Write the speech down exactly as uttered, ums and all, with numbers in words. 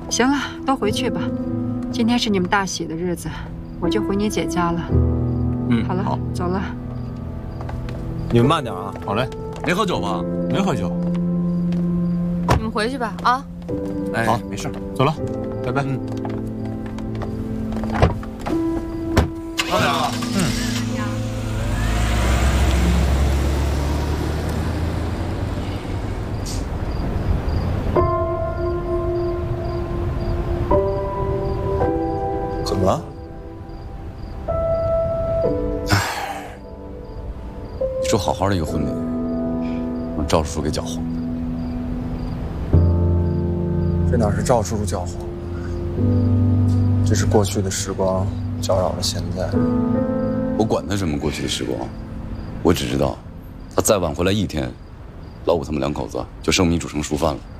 行了，都回去吧。今天是你们大喜的日子，我就回你姐家了。 嗯， 好了， 好， 走了。 你们慢点啊。 好嘞。没喝酒吧？ 没喝酒。 你们回去吧啊。 哎， 好， 没事， 走了，拜拜。 嗯。慢点啊。嗯。 怎么了？ 唉，你说好好的一个婚礼，让赵叔叔给搅黄了。 这哪是赵叔叔搅黄的，这是过去的时光搅扰了现在。 我管他什么过去的时光，我只知道，他再晚回来一天，老五他们两口子就生米煮成熟饭了。